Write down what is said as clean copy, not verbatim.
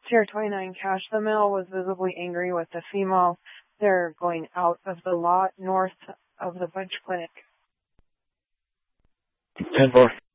Tier 29 Cash. The male was visibly angry with the female. They're going out of the lot north of the Bunch Clinic. 10-4.